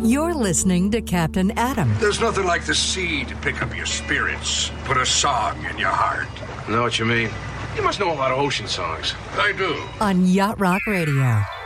You're listening to Captain Adam. There's nothing like the sea to pick up your spirits, put a song in your heart. Know what you mean? You must know a lot of ocean songs. I do. On Yacht Rock Radio.